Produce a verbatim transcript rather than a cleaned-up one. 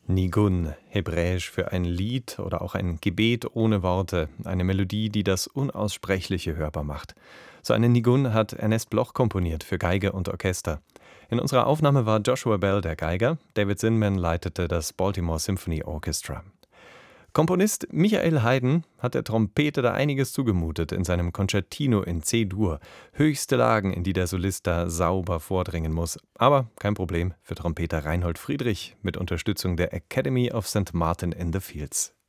Nigun, hebräisch für ein Lied oder auch ein Gebet ohne Worte, eine Melodie, die das Unaussprechliche hörbar macht. So eine Nigun hat Ernest Bloch komponiert für Geige und Orchester. In unserer Aufnahme war Joshua Bell der Geiger, David Zinman leitete das Baltimore Symphony Orchestra. Komponist Michael Haydn hat der Trompete da einiges zugemutet in seinem Concertino in C-Dur. Höchste Lagen, in die der Solist da sauber vordringen muss. Aber kein Problem für Trompeter Reinhold Friedrich mit Unterstützung der Academy of Saint Martin in the Fields.